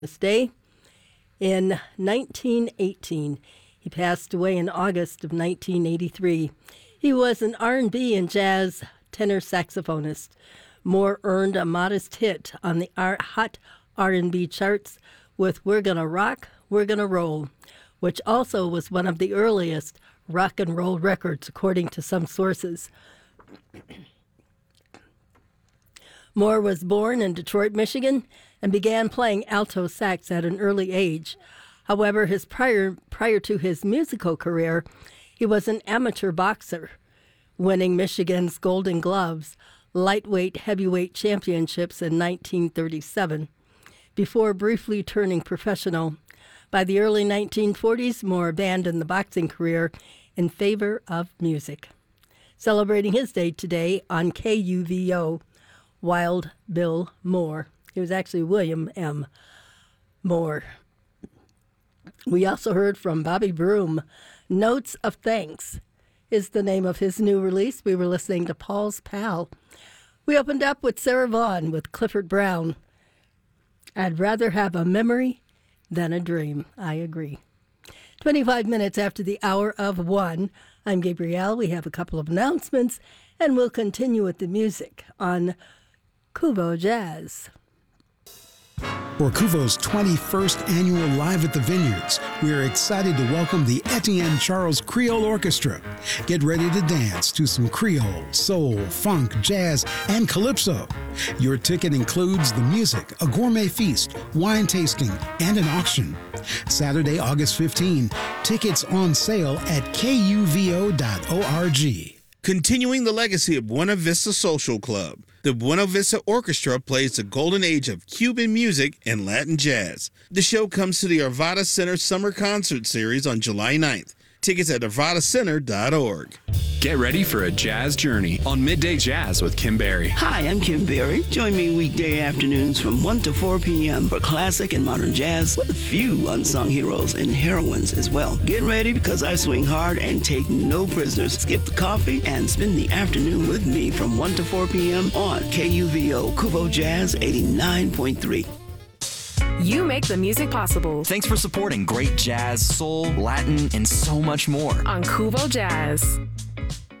this day. In 1918, he passed away in August of 1983. He was an R&B and jazz tenor saxophonist. Moore earned a modest hit on the hot R&B charts with We're Gonna Rock, We're Gonna Roll, which also was one of the earliest rock and roll records, according to some sources. Moore was born in Detroit, Michigan, and began playing alto sax at an early age. However, prior to his musical career, he was an amateur boxer, winning Michigan's Golden Gloves lightweight heavyweight championships in 1937, before briefly turning professional. By the early 1940s, Moore abandoned the boxing career in favor of music. Celebrating his day today on KUVO, Wild Bill Moore. He was actually William M. Moore. We also heard from Bobby Broom. Notes of Thanks is the name of his new release. We were listening to Paul's Pal. We opened up with Sarah Vaughan with Clifford Brown. I'd rather have a memory than a dream. I agree. 25 minutes after the hour of 1. I'm Gabrielle. We have a couple of announcements, and we'll continue with the music on KUVO Jazz. For KUVO's 21st annual Live at the Vineyards, we are excited to welcome the Etienne Charles Creole Orchestra. Get ready to dance to some Creole, soul, funk, jazz, and calypso. Your ticket includes the music, a gourmet feast, wine tasting, and an auction. Saturday, August 15, tickets on sale at kuvo.org. Continuing the legacy of Buena Vista Social Club, the Buena Vista Orchestra plays the golden age of Cuban music and Latin jazz. The show comes to the Arvada Center Summer Concert Series on July 9th. Tickets at arvadacenter.org. Get ready for a jazz journey on Midday Jazz with Kim Berry. Hi, I'm Kim Berry. Join me weekday afternoons from 1 to 4 p.m. for classic and modern jazz with a few unsung heroes and heroines as well. Get ready because I swing hard and take no prisoners. Skip the coffee and spend the afternoon with me from 1 to 4 p.m. on KUVO KUVO Jazz 89.3. You make the music possible. Thanks for supporting great jazz, soul, Latin, and so much more on KUVO Jazz.